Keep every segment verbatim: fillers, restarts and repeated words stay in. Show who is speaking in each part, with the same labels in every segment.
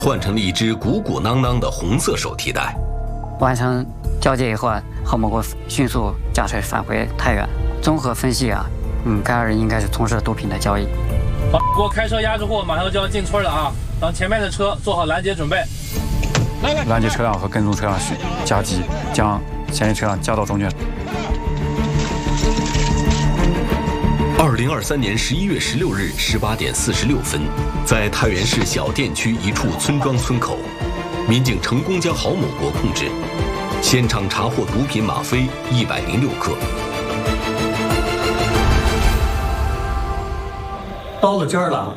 Speaker 1: 换成了一只鼓鼓囊囊的红色手提袋。
Speaker 2: 完成交接以后啊，郝某国迅速驾车返回太原。综合分析啊，嗯，该二人应该是从事毒品的交易。
Speaker 3: 好，给我开车押着货，马上就要进村了啊！让前面的车做好拦截准备。来来，
Speaker 4: 拦截车辆和跟踪车辆是夹击，将嫌疑车辆夹到中间。
Speaker 1: 二零二三年十一月十六日十八点四十六分，在太原市小店区一处村庄村口，民警成功将郝某国控制，现场查获毒品吗啡一百零六克。
Speaker 3: 到了这儿了，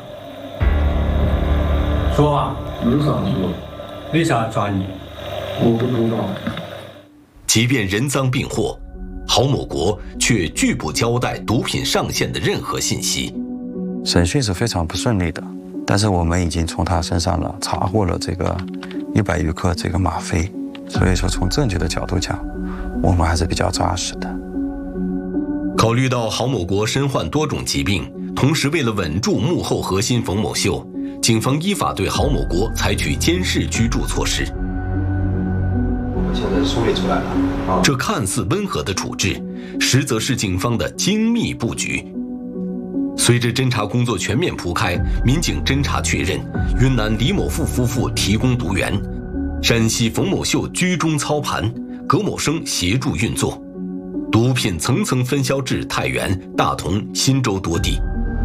Speaker 3: 说吧，
Speaker 5: 为啥说？
Speaker 3: 为啥抓你？
Speaker 5: 我不知道。
Speaker 1: 即便人赃并获，郝某国却拒不交代毒品上线的任何信息。
Speaker 6: 审讯是非常不顺利的，但是我们已经从他身上了查获了这个一百余克这个吗啡，所以说从证据的角度讲，我们还是比较扎实的。
Speaker 1: 考虑到郝某国身患多种疾病，同时为了稳住幕后核心冯某秀，警方依法对郝某国采取监视居住措施。
Speaker 5: 我们现在梳理出来了啊，
Speaker 1: 这看似温和的处置，实则是警方的精密布局。随着侦查工作全面铺开，民警侦查确认，云南李某富夫妇提供毒源，陕西冯某秀居中操盘，葛某生协助运作，毒品层层分销至太原、大同、忻州多地。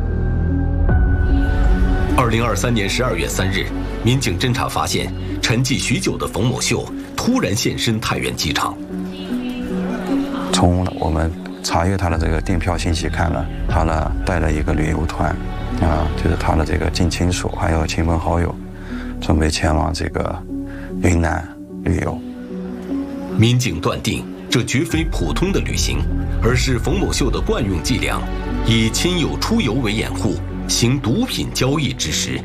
Speaker 1: 二零二三年十二月三日，民警侦查发现，沉寂许久的冯某秀突然现身太原机场。
Speaker 6: 从我们查阅他的这个订票信息看了，他呢带了一个旅游团，啊，就是他的这个近亲属还有亲朋好友，准备前往这个云南旅游。
Speaker 1: 民警断定，这绝非普通的旅行，而是冯某秀的惯用伎俩，以亲友出游为掩护，行毒品交易之实。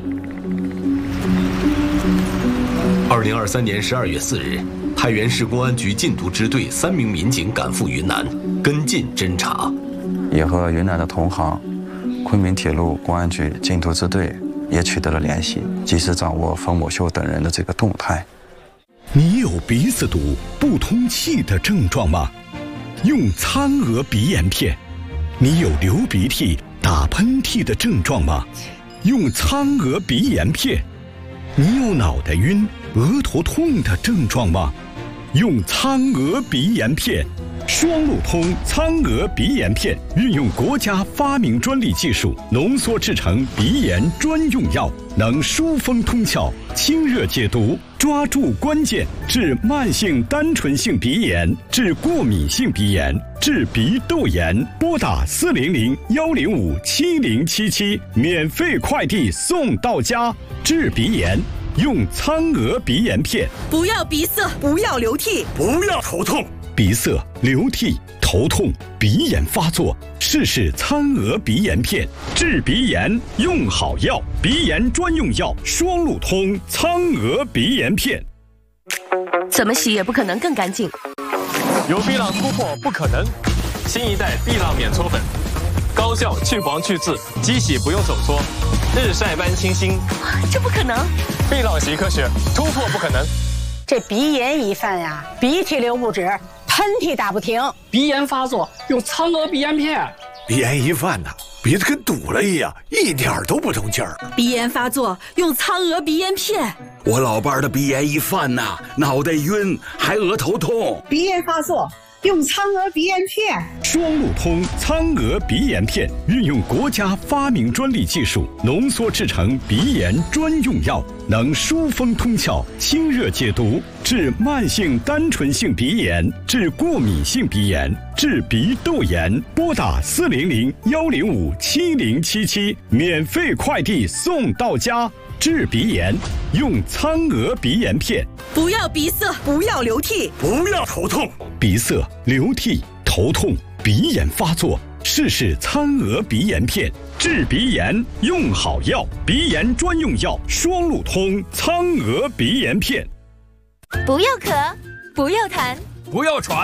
Speaker 1: 二零二三年十二月四日，太原市公安局禁毒支队三名民警赶赴云南，跟进侦查，
Speaker 6: 也和云南的同行昆明铁路公安局禁毒支队也取得了联系，及时掌握冯某秀等人的这个动态。
Speaker 7: 你有鼻子堵、不通气的症状吗？用苍娥鼻炎片。你有流鼻涕、打喷嚏的症状吗？用苍娥鼻炎片。你有脑袋晕、额头痛的症状吗？用苍娥鼻炎片。双路通苍娥鼻炎片运用国家发明专利技术浓缩制成鼻炎专用药，能疏风通窍、清热解毒，抓住关键，治慢性单纯性鼻炎，治过敏性鼻炎，治鼻窦炎。拨打四零零幺零五七零七七，免费快递送到家。治鼻炎用苍娥鼻炎片。
Speaker 8: 不要鼻塞，不要流涕，
Speaker 7: 不要头痛。鼻塞、流涕、头痛、鼻炎发作，试试苍娥鼻炎片，治鼻炎用好药，鼻炎专用药，双路通苍娥鼻炎片。
Speaker 8: 怎么洗也不可能更干净。
Speaker 3: 有碧朗突破不可能，新一代碧朗免搓粉，高效去黄去渍，机洗不用手搓，日晒般清新。
Speaker 8: 这不可能！
Speaker 3: 碧朗洗科学，突破不可能。
Speaker 9: 这鼻炎一犯呀，鼻涕流不止，喷嚏打不停，
Speaker 10: 鼻炎发作用苍娥鼻炎片。
Speaker 11: 鼻炎一犯呐，鼻子跟堵了一样，一点都不通气儿。
Speaker 8: 鼻炎发作用苍娥鼻炎片。
Speaker 11: 我老伴儿的鼻炎一犯呐，脑袋晕，还额头痛。
Speaker 9: 鼻炎发作用苍娥鼻炎片。
Speaker 7: 双路通苍娥鼻炎片运用国家发明专利技术浓缩制成鼻炎专用药，能疏风通窍、清热解毒，治慢性单纯性鼻炎，治过敏性鼻炎，治鼻窦炎。拨打四零零幺零五七零七七，免费快递送到家。治鼻炎用苍娥鼻炎片。
Speaker 8: 不要鼻塞，不要流涕，
Speaker 11: 不要头痛。
Speaker 7: 鼻塞、流涕、头痛、鼻炎发作，试试苍娥鼻炎片，治鼻炎用好药，鼻炎专用药，双路通苍娥鼻炎片。
Speaker 8: 不要咳，不要痰，
Speaker 3: 不要喘，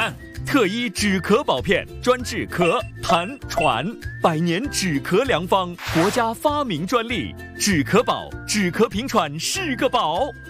Speaker 12: 特医止咳宝片，专治咳、痰、喘，百年止咳良方，国家发明专利。止咳宝，止咳平喘是个宝。